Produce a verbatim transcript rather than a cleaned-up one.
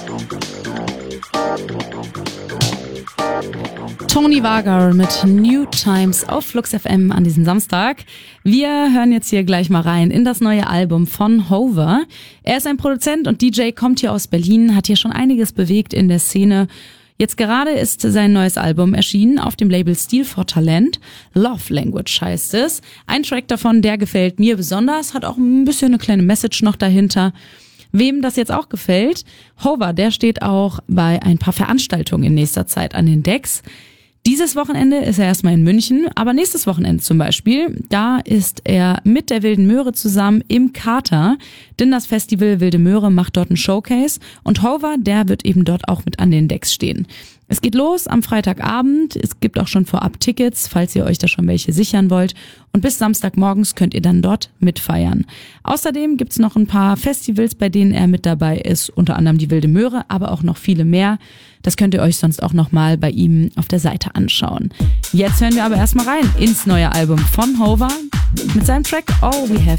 Tony Vargar mit New Times auf Flux F M an diesem Samstag. Wir hören jetzt hier gleich mal rein in das neue Album von Hover. Er ist ein Produzent und D J, kommt hier aus Berlin, hat hier schon einiges bewegt in der Szene. Jetzt gerade ist sein neues Album erschienen auf dem Label Steel for Talent. Love Language heißt es. Ein Track davon, der gefällt mir besonders, hat auch ein bisschen eine kleine Message noch dahinter. Wem das jetzt auch gefällt, Hover, der steht auch bei ein paar Veranstaltungen in nächster Zeit an den Decks. Dieses Wochenende ist er erstmal in München, aber nächstes Wochenende zum Beispiel, da ist er mit der Wilden Möhre zusammen im Kater, denn das Festival Wilde Möhre macht dort einen Showcase und Hover, der wird eben dort auch mit an den Decks stehen. Es geht los am Freitagabend, es gibt auch schon vorab Tickets, falls ihr euch da schon welche sichern wollt und bis Samstagmorgens könnt ihr dann dort mitfeiern. Außerdem gibt's noch ein paar Festivals, bei denen er mit dabei ist, unter anderem die Wilde Möhre, aber auch noch viele mehr. Das könnt ihr euch sonst auch nochmal bei ihm auf der Seite anschauen. Jetzt hören wir aber erstmal rein ins neue Album von Hover mit seinem Track All We Have